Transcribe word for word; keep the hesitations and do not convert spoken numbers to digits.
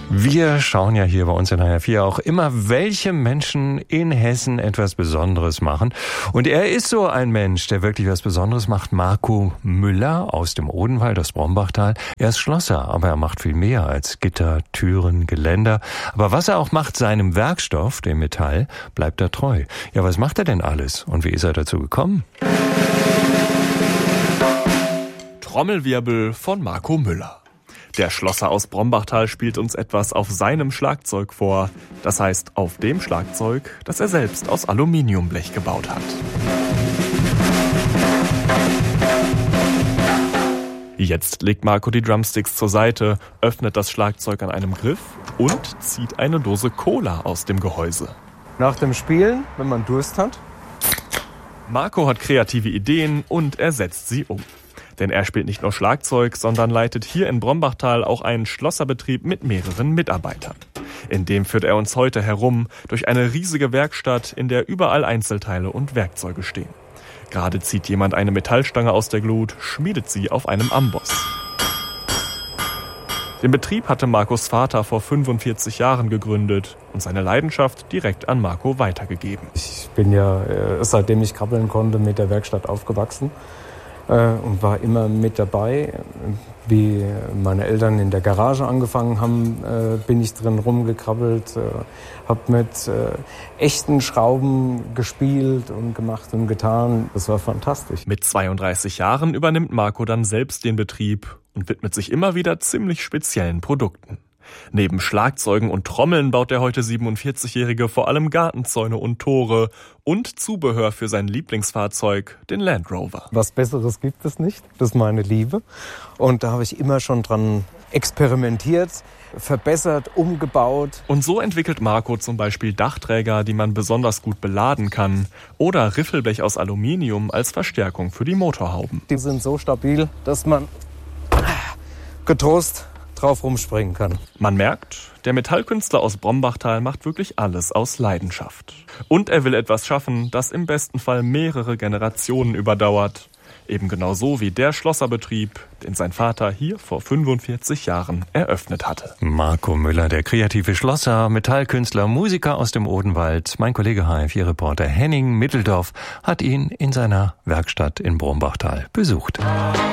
Wir schauen ja hier bei uns in H R vier auch immer, welche Menschen in Hessen etwas Besonderes machen. Und er ist so ein Mensch, der wirklich was Besonderes macht. Marco Müller aus dem Odenwald, aus Brombachtal. Er ist Schlosser, aber er macht viel mehr als Gitter, Türen, Geländer. Aber was er auch macht, seinem Werkstoff, dem Metall, bleibt er treu. Ja, was macht er denn alles? Und wie ist er dazu gekommen? Trommelwirbel von Marco Müller. Der Schlosser aus Brombachtal spielt uns etwas auf seinem Schlagzeug vor. Das heißt, auf dem Schlagzeug, das er selbst aus Aluminiumblech gebaut hat. Jetzt legt Marco die Drumsticks zur Seite, öffnet das Schlagzeug an einem Griff und zieht eine Dose Cola aus dem Gehäuse. Nach dem Spielen, wenn man Durst hat. Marco hat kreative Ideen und er setzt sie um. Denn er spielt nicht nur Schlagzeug, sondern leitet hier in Brombachtal auch einen Schlosserbetrieb mit mehreren Mitarbeitern. In dem führt er uns heute herum durch eine riesige Werkstatt, in der überall Einzelteile und Werkzeuge stehen. Gerade zieht jemand eine Metallstange aus der Glut, schmiedet sie auf einem Amboss. Den Betrieb hatte Marcos Vater vor fünfundvierzig Jahren gegründet und seine Leidenschaft direkt an Marco weitergegeben. Ich bin ja, seitdem ich krabbeln konnte, mit der Werkstatt aufgewachsen. Und war immer mit dabei. Wie meine Eltern in der Garage angefangen haben, bin ich drin rumgekrabbelt, habe mit echten Schrauben gespielt und gemacht und getan. Das war fantastisch. Mit zweiunddreißig Jahren übernimmt Marco dann selbst den Betrieb und widmet sich immer wieder ziemlich speziellen Produkten. Neben Schlagzeugen und Trommeln baut der heute siebenundvierzigjährige vor allem Gartenzäune und Tore und Zubehör für sein Lieblingsfahrzeug, den Land Rover. Was Besseres gibt es nicht, das ist meine Liebe. Und da habe ich immer schon dran experimentiert, verbessert, umgebaut. Und so entwickelt Marco zum Beispiel Dachträger, die man besonders gut beladen kann, oder Riffelblech aus Aluminium als Verstärkung für die Motorhauben. Die sind so stabil, dass man getrost drauf rumspringen kann. Man merkt, der Metallkünstler aus Brombachtal macht wirklich alles aus Leidenschaft. Und er will etwas schaffen, das im besten Fall mehrere Generationen überdauert. Eben genauso wie der Schlosserbetrieb, den sein Vater hier vor fünfundvierzig Jahren eröffnet hatte. Marco Müller, der kreative Schlosser, Metallkünstler, Musiker aus dem Odenwald. Mein Kollege H R vier-Reporter Henning Mitteldorf hat ihn in seiner Werkstatt in Brombachtal besucht.